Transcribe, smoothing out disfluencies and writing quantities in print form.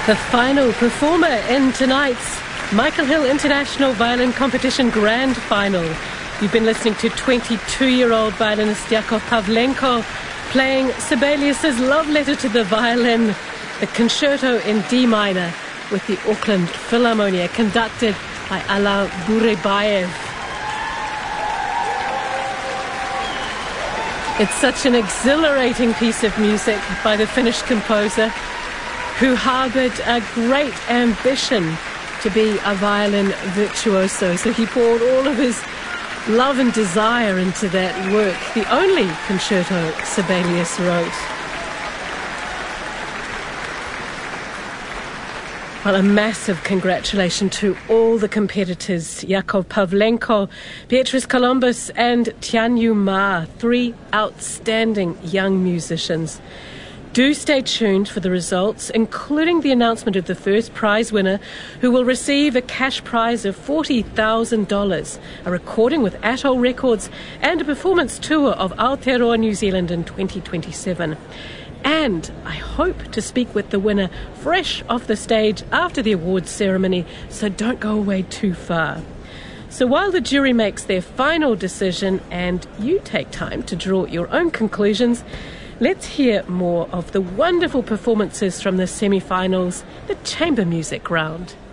The final performer in tonight's Michael Hill International Violin Competition Grand Final. You've been listening to 22-year-old violinist Yakov Pavlenko playing Sibelius's love letter to the violin, the Concerto in D minor, with the Auckland Philharmonia, conducted by Alain Burebayev. It's such an exhilarating piece of music by the Finnish composer, who harboured a great ambition to be a violin virtuoso. So he poured all of his love and desire into that work, the only concerto Sibelius wrote. Well, a massive congratulations to all the competitors, Yakov Pavlenko, Beatrice Columbus and Tianyu Ma, three outstanding young musicians. Do stay tuned for the results, including the announcement of the first prize winner, who will receive a cash prize of $40,000, a recording with Atoll Records, and a performance tour of Aotearoa, New Zealand in 2027. And I hope to speak with the winner fresh off the stage after the awards ceremony, so don't go away too far. So while the jury makes their final decision and you take time to draw your own conclusions, let's hear more of the wonderful performances from the semi-finals, the chamber music round.